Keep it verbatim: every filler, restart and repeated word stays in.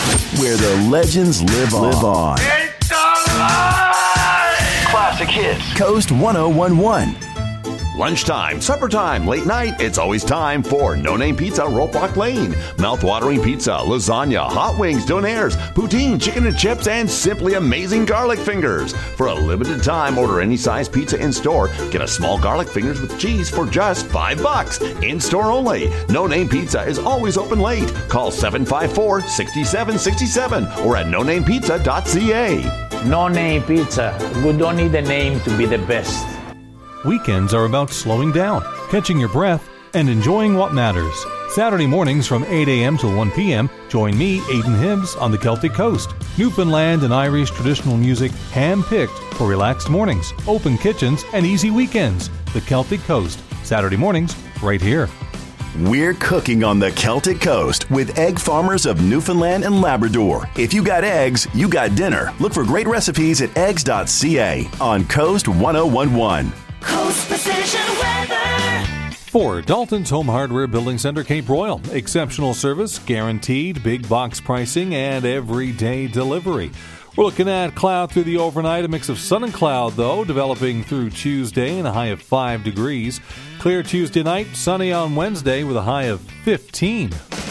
where the legends live on. Live on. It's alive! Classic hits. Coast one oh one one. Lunchtime, supper time, late night, it's always time for No Name Pizza, Rope Walk Lane. Mouth-watering pizza, lasagna, hot wings, donaires, poutine, chicken and chips, and simply amazing garlic fingers. For a limited time, order any size pizza in-store. Get a small garlic fingers with cheese for just five bucks. In-store only. No Name Pizza is always open late. Call seven five four, six seven six seven or at no name pizza dot c a. No Name Pizza. We don't need a name to be the best. Weekends are about slowing down, catching your breath, and enjoying what matters. Saturday mornings from eight a.m. till one p.m., join me, Aidan Hibbs, on the Celtic Coast. Newfoundland and Irish traditional music hand-picked for relaxed mornings, open kitchens, and easy weekends. The Celtic Coast, Saturday mornings, right here. We're cooking on the Celtic Coast with egg farmers of Newfoundland and Labrador. If you got eggs, you got dinner. Look for great recipes at eggs dot c a on Coast one oh one one. Coast Precision Weather. For Dalton's Home Hardware Building Center, Cape Royal. Exceptional service, guaranteed, big box pricing, and everyday delivery. We're looking at cloud through the overnight, a mix of sun and cloud, though, developing through Tuesday and a high of five degrees. Clear Tuesday night, sunny on Wednesday with a high of fifteen.